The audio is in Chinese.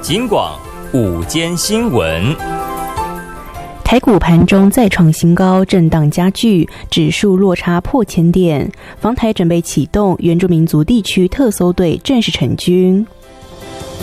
警广午间新闻。 台股盘中再创新高，震荡加剧，指数落差破千点。防台准备启动，原住民族地区特搜队正式成军。